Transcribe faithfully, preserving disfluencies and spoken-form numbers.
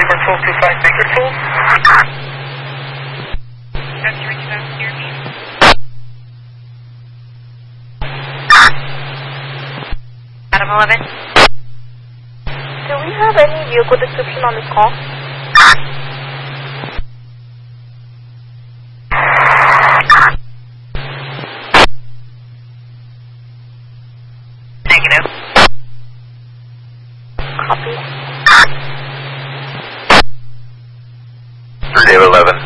Number twelve two five Baker Falls. That's your reach out here, me. Adam eleven. Do we have any vehicle description on this call? Negative. Copy. Dave eleven,